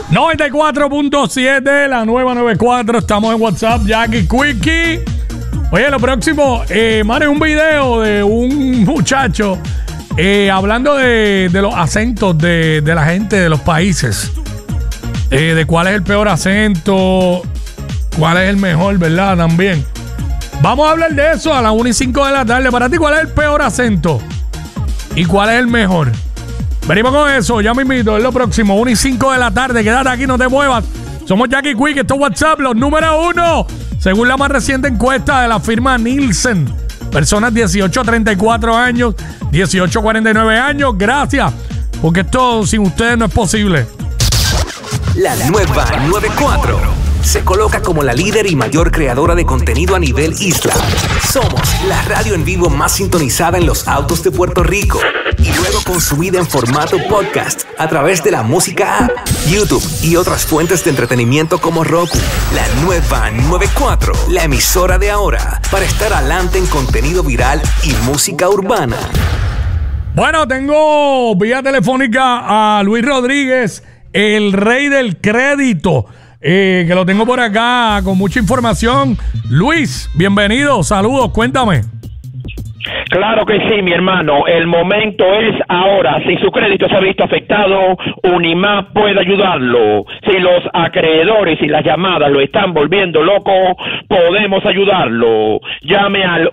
94.7, la nueva 94. Estamos en WhatsApp, Jackie Quickie. Oye, lo próximo, mano, un video de un muchacho hablando de los acentos de la gente de los países. De cuál es el peor acento, cuál es el mejor, ¿verdad? También. Vamos a hablar de eso a las 1:05 de la tarde. Para ti, ¿cuál es el peor acento? ¿Y cuál es el mejor? Venimos con eso, ya me invito, es lo próximo, 1:05 de la tarde. Quédate aquí, no te muevas. Somos Jackie Quickie, esto es WhatsApp, los número 1. Según la más reciente encuesta de la firma Nielsen, personas 18 a 34 años, 18 a 49 años. Gracias, porque esto sin ustedes no es posible. La nueva 94 se coloca como la líder y mayor creadora de contenido a nivel isla. Somos la radio en vivo más sintonizada en los autos de Puerto Rico y luego consumida en formato podcast a través de la música app, YouTube y otras fuentes de entretenimiento como Roku. La nueva 94, la emisora de ahora, para estar adelante en contenido viral y música urbana. Bueno, tengo vía telefónica a Luis Rodríguez, el rey del crédito, que lo tengo por acá con mucha información. Luis, bienvenido, saludos, cuéntame. Claro que sí, mi hermano. El momento es ahora. Si su crédito se ha visto afectado, Unimap puede ayudarlo. Si los acreedores y las llamadas lo están volviendo loco, podemos ayudarlo. Llame al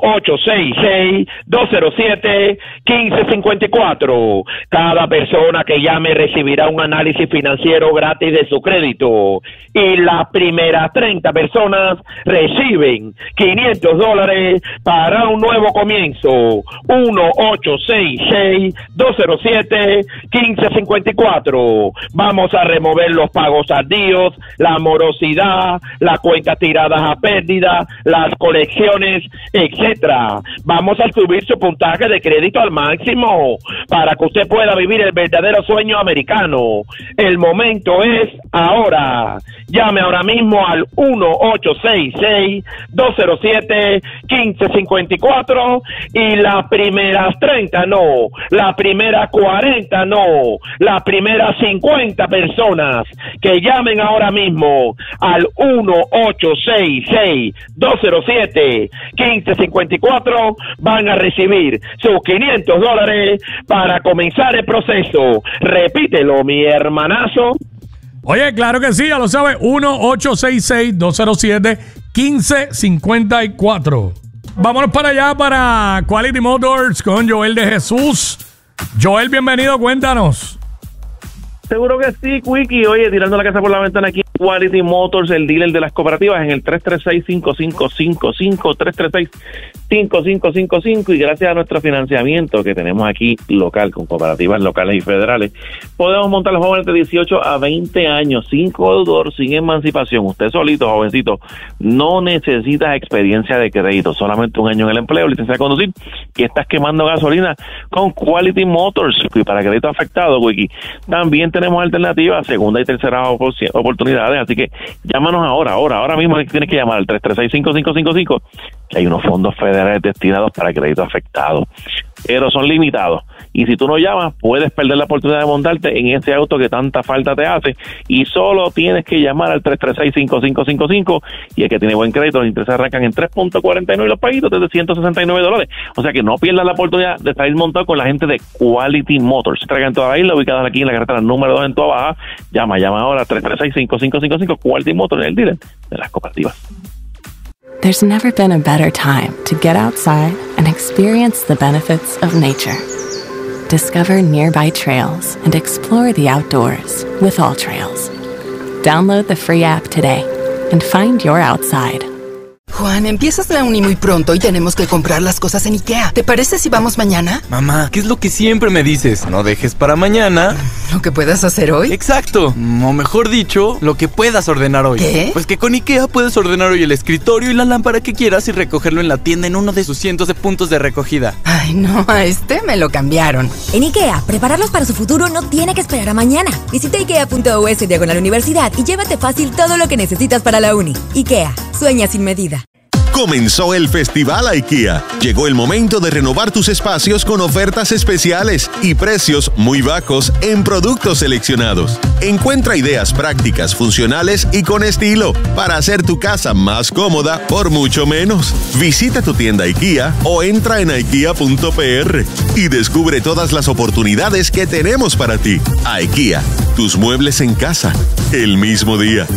1-866-207-1554. Cada persona que llame recibirá un análisis financiero gratis de su crédito. Y las primeras 30 personas reciben $500 para un nuevo comienzo. 1-866-207-1554. Vamos a remover los pagos tardíos, la morosidad, las cuentas tiradas a pérdida, las colecciones, etcétera. Vamos a subir su puntaje de crédito al máximo para que usted pueda vivir el verdadero sueño americano. El momento es ahora. Llame ahora mismo al 1-866-207-1554 y las primeras 30 no, las primeras 40 no, las primeras 50 personas que llamen ahora mismo al 1-866-207-1554 van a recibir sus $500 para comenzar el proceso. Repítelo, mi hermanazo. Oye, claro que sí, ya lo sabes, 1-866-207-1554. Vámonos para allá, para Quality Motors con Joel de Jesús. Joel, bienvenido, cuéntanos. Seguro que sí, Quickie. Oye, tirando la casa por la ventana aquí, Quality Motors, el dealer de las cooperativas, en el 336-5555, 336-5555, y gracias a nuestro financiamiento que tenemos aquí local, con cooperativas locales y federales, podemos montar los jóvenes de 18 a 20 años, sin deudor, sin emancipación. Usted solito, jovencito, no necesitas experiencia de crédito, solamente un año en el empleo, licencia de conducir, y estás quemando gasolina con Quality Motors, y para crédito afectado, Quickie. También tenemos alternativas, segunda y tercera oportunidades, así que llámanos ahora mismo tienes que llamar al 336-5555, que hay unos fondos federales destinados para crédito afectado, pero son limitados, y si tú no llamas, puedes perder la oportunidad de montarte en ese auto que tanta falta te hace, y solo tienes que llamar al 336-5555, y el que tiene buen crédito, los intereses arrancan en 3.49 y los paguitos desde $169, o sea que no pierdas la oportunidad de salir montado con la gente de Quality Motors. Traigan toda la isla, ubicadas aquí en la carretera número 2 en Toa Baja. Llama ahora al 336-5555, Quality Motors, el dealer de las cooperativas. There's never been a better time to get outside and experience the benefits of nature. Discover nearby trails and explore the outdoors with All Trails. Download the free app today and find your outside. Juan, empiezas la uni muy pronto y tenemos que comprar las cosas en IKEA. ¿Te parece si vamos mañana? Mamá, ¿qué es lo que siempre me dices? No dejes para mañana ¿Lo que puedas hacer hoy? Exacto, o mejor dicho, lo que puedas ordenar hoy. ¿Qué? Pues que con IKEA puedes ordenar hoy el escritorio y la lámpara que quieras y recogerlo en la tienda en uno de sus cientos de puntos de recogida. Ay, no, a este me lo cambiaron. En IKEA, prepararlos para su futuro no tiene que esperar a mañana. Visita IKEA.us/universidad y llévate fácil todo lo que necesitas para la uni. IKEA, sueña sin medida. Comenzó el Festival IKEA. Llegó el momento de renovar tus espacios con ofertas especiales y precios muy bajos en productos seleccionados. Encuentra ideas prácticas, funcionales y con estilo para hacer tu casa más cómoda por mucho menos. Visita tu tienda IKEA o entra en ikea.pr y descubre todas las oportunidades que tenemos para ti. IKEA, tus muebles en casa, el mismo día.